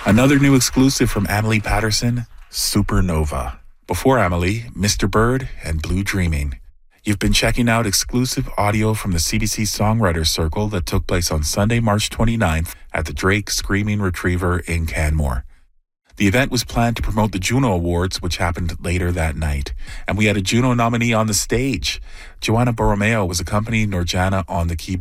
Another new exclusive from Amelie Patterson, Supernova. Before Amelie, Mr. Bird and Blue Dreaming. You've been checking out exclusive audio from the CBC Songwriters Circle that took place on Sunday, March 29th at the Drake Screaming Retriever in Canmore. The event was planned to promote the Juno Awards, which happened later that night. And we had a Juno nominee on the stage. Joanna Borromeo was accompanying Norjana on the keyboard.